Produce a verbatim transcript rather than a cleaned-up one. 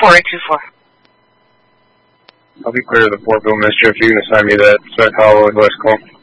four eight two four. I'll be clear of the Fort Bill Mischief. You can assign me that Spec Hollow and West Call.